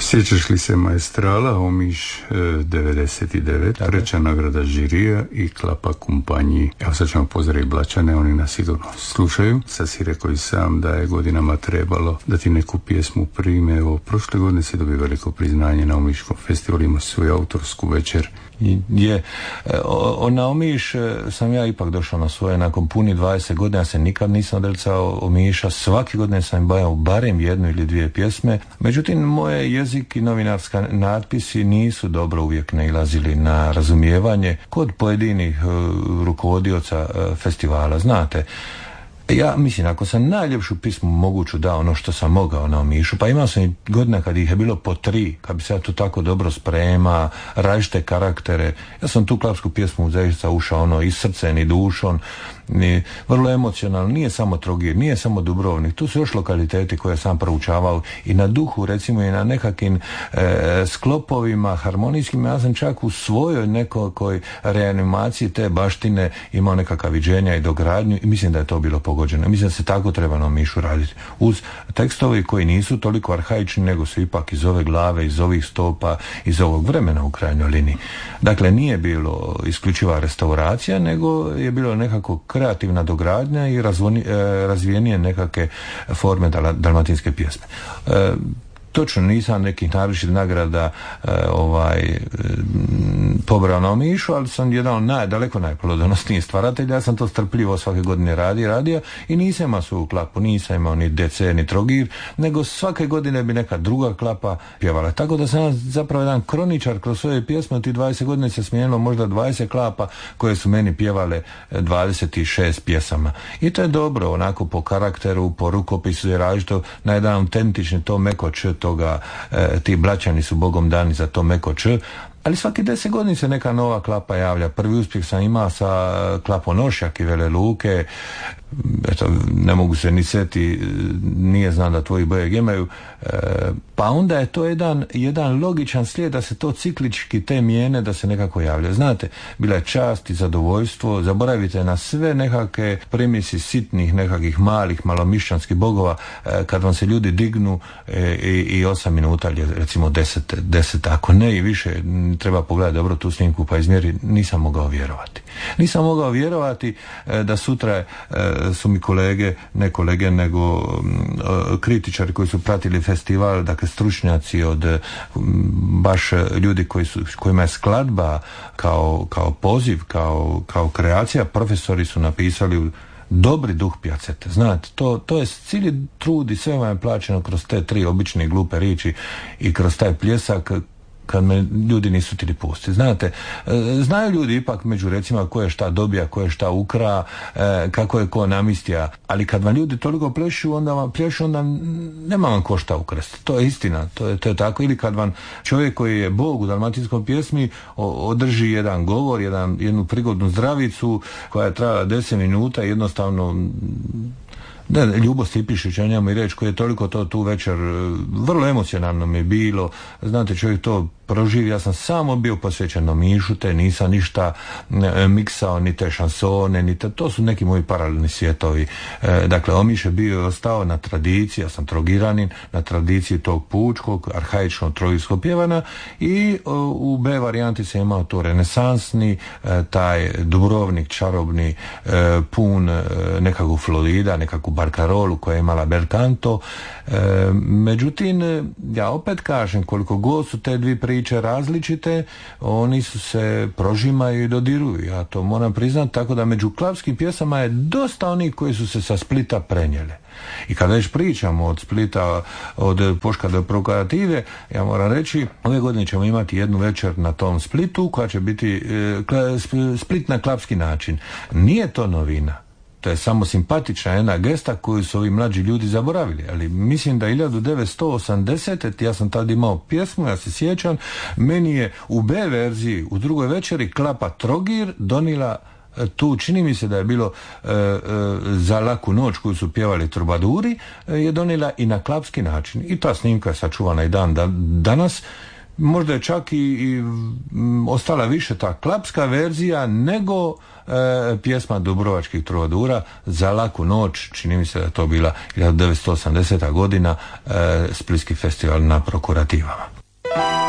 Sjećaš li se Maestrala, Omiš 99, treća nagrada žirija i Klapa kumpanji. Evo sad ćemo pozdraviti Blačane, oni nas sigurno slušaju. Sad si rekao i sam da je godinama trebalo da ti neku pjesmu prime. Evo, prošle godine si dobio veliko priznanje na Omiškom festivalu, imaš svoju autorsku večer. Na Omiš sam ja ipak došao na svoje nakon puni 20 godina. Ja se nikad nisam odrecao Omiša, svake godine sam bavio barem jednu ili dvije pjesme. Međutim, moje jezik i novinarska natpisi nisu dobro uvijek nailazili na razumijevanje kod pojedinih rukovodioca festivala. Znate, ja mislim, ako sam najljepšu pismu moguću dao ono što sam mogao na Omišu, pa imao sam i godina kad ih je bilo po 3, kad bi se ja tu tako dobro sprema, različite karaktere. Ja sam tu klapsku pjesmu zaista ušao i srcem i dušom, vrlo emocionalno. Nije samo Trogir, nije samo Dubrovnik, tu su još lokaliteti koje sam proučavao i na duhu, recimo i na nekakvim sklopovima harmonijskim. Ja sam čak u svojoj nekakvoj reanimaciji te baštine imao nekakva viđenja i dogradnju i mislim da je to bilo pogođeno. Mislim da se tako treba na Omišu raditi. Uz tekstovi koji nisu toliko arhaični, nego su ipak iz ove glave, iz ovih stopa, iz ovog vremena u krajnjoj liniji. Dakle, nije bilo isključiva restauracija, nego je bilo nekako kreativna dogradnja i razvijenije nekakve forme dalmatinske pjesme. Točno nisam nekih naročitih nagrada pobrao na Omišu, ali sam jedan od daleko najplodonosnijih stvaratelja. Ja sam to strpljivo svake godine radio i nisam imao svoju klapu, nisam imao ni DC ni Trogir, nego svake godine bi neka druga klapa pjevala. Tako da sam zapravo jedan kroničar kroz svoje pjesme. Od tih 20 godina se smijenilo možda 20 klapa koje su meni pjevale 26 pjesama. I to je dobro, onako po karakteru, po rukopisu je različito, na jedan autentični to meko č toga, ti Blačani su bogom dani za to meko č, ali svaki 10 godina se neka nova klapa javlja. Prvi uspjeh sam imao sa klapom Ošjak i Vele Luke, eto, ne mogu se ni sjetiti, nije znam da tvoji bojeg imaju, pa onda je to jedan logičan slijed da se to ciklički te mijene da se nekako javlja. Znate, bila je čast i zadovoljstvo, zaboravite na sve nekakve premisi sitnih, nekakvih malih, malomišćanskih bogova, kad vam se ljudi dignu i 8 minuta, recimo 10, ako ne i više, treba pogledati dobro tu snimku pa izmjeri, nisam mogao vjerovati da sutra su mi ne kolege, nego kritičari koji su pratili festival, dakle stručnjaci od baš ljudi kojima je skladba kao poziv, kao kreacija, profesori su napisali dobri duh Pjacete. Znate, to je cijeli trud i sve vam je plaćeno kroz te 3 obične glupe riječi i kroz taj pljesak kad me ljudi nisu htjeli pustiti. Znate, znaju ljudi ipak među recimo ko je šta dobija, ko je šta ukra, kako je ko namistija, ali kad vam ljudi toliko plešu, onda nema vam ko šta ukrasti. To je istina, to je tako. Ili kad vam čovjek koji je bog u dalmatinskoj pjesmi održi jedan govor, jednu prigodnu zdravicu koja je trajala 10 minuta i jednostavno Ljubo Stipišić, o njemu i reći, koji je toliko to tu večer, vrlo emocionalno mi je bilo. Znate, čovjek to proživio. Ja sam samo bio posvećen Omišu, te nisam ništa miksao, ni te šansone, to su neki moji paralelni svjetovi. Dakle, Omiš je bio i ostao na tradiciji, ja sam trogiranin, na tradiciji tog pučkog, arhaičnog trogirskog pjevana i u B varijanti se imao to renesansni, taj Dubrovnik čarobni, pun nekakvu Florida, nekakvu barkarolu koja je imala bel canto. Međutim, ja opet kažem, koliko god su te dvije priče različite, oni su se prožimaju i dodiruju. Ja to moram priznati, tako da među klapskim pjesama je dosta onih koji su se sa Splita prenijele. I kada već pričamo od Splita, od Poška do Prokative, ja moram reći, ove godine ćemo imati jednu večer na tom Splitu koja će biti Split na klapski način. Nije to novina. To je samo simpatična jedna gesta koju su ovi mlađi ljudi zaboravili, ali mislim da 1980. ja sam tad imao pjesmu, ja se sjećam, meni je u B verziji u drugoj večeri klapa Trogir donila tu, čini mi se da je bilo za laku noć koju su pjevali trubaduri, je donijela i na klapski način. I ta snimka je sačuvana i danas. možda je čak i ostala više ta klapska verzija nego pjesma Dubrovačkih trubadura Za laku noć, čini mi se da je to bila 1980. godina, Splitski festival na Prokurativama.